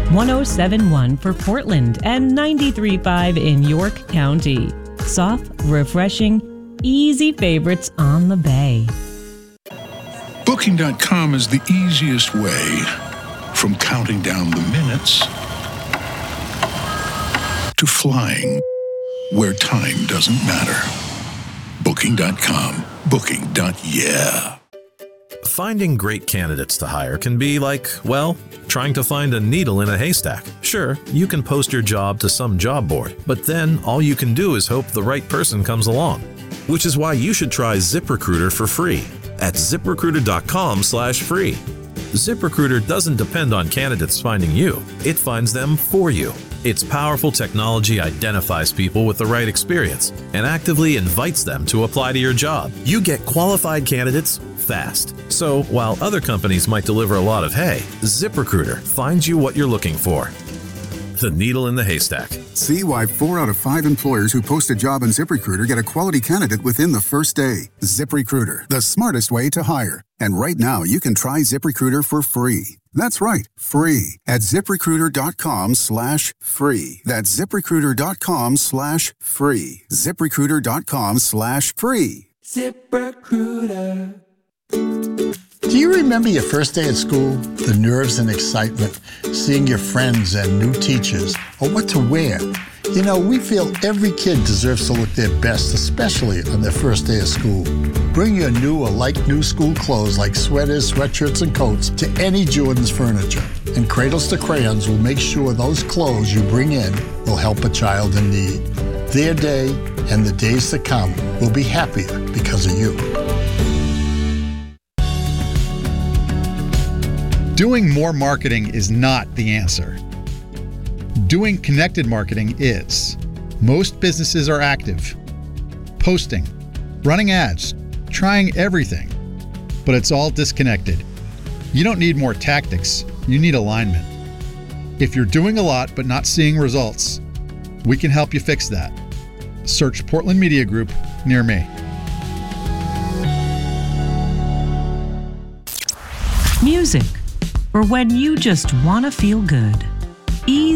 107.1 for Portland and 93.5 in York County. Soft, refreshing, easy favorites on the Bay. Booking.com is the easiest way from counting down the minutes to flying where time doesn't matter. Booking.com. Booking.yeah. Finding great candidates to hire can be like, well, trying to find a needle in a haystack. Sure, you can post your job to some job board, but then all you can do is hope the right person comes along. Which is why you should try ZipRecruiter for free at ZipRecruiter.com/free. ZipRecruiter doesn't depend on candidates finding you. It finds them for you. Its powerful technology identifies people with the right experience and actively invites them to apply to your job. You get qualified candidates fast. So while other companies might deliver a lot of hay, ZipRecruiter finds you what you're looking for. The needle in the haystack. See why 4 out of 5 employers who post a job on ZipRecruiter get a quality candidate within the first day. ZipRecruiter, the smartest way to hire. And right now, you can try ZipRecruiter for free. That's right, free at ZipRecruiter.com/free. That's ZipRecruiter.com/free. ZipRecruiter.com/free. ZipRecruiter. Do you remember your first day at school? The nerves and excitement, seeing your friends and new teachers, or what to wear? You know, we feel every kid deserves to look their best, especially on their first day of school. Bring your new or like-new school clothes like sweaters, sweatshirts, and coats to any Jordan's Furniture. And Cradles to Crayons will make sure those clothes you bring in will help a child in need. Their day and the days to come will be happier because of you. Doing more marketing is not the answer. Doing connected marketing is. Most businesses are active, posting, running ads, trying everything, but it's all disconnected. You don't need more tactics, you need alignment. If you're doing a lot but not seeing results, we can help you fix that. Search Portland Media Group near me. Music, or when you just want to feel good. Ease